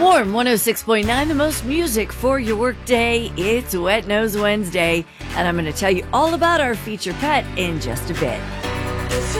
Warm 106.9, the most music for your workday. It's Wet Nose Wednesday, and I'm going to tell you all about our feature pet in just a bit.